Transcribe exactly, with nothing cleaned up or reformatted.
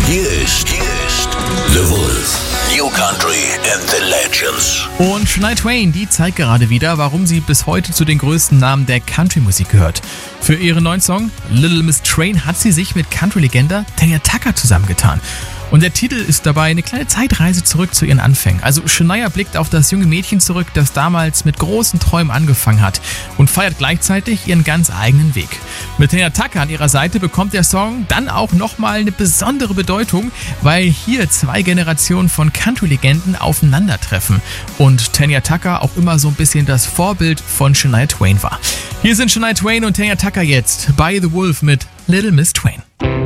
Hier ist, hier ist The Wolf. New Country and the Legends. Und Shania Twain, die zeigt gerade wieder, warum sie bis heute zu den größten Namen der Country-Musik gehört. Für ihren neuen Song Little Miss Train hat sie sich mit Country-Legende Tanya Tucker zusammengetan. Und der Titel ist dabei eine kleine Zeitreise zurück zu ihren Anfängen. Also Shania blickt auf das junge Mädchen zurück, das damals mit großen Träumen angefangen hat und feiert gleichzeitig ihren ganz eigenen Weg. Mit Tanya Tucker an ihrer Seite bekommt der Song dann auch nochmal eine besondere Bedeutung, weil hier zwei Generationen von Country-Legenden aufeinandertreffen und Tanya Tucker auch immer so ein bisschen das Vorbild von Shania Twain war. Hier sind Shania Twain und Tanya Tucker jetzt bei The Wolf mit Little Miss Twain.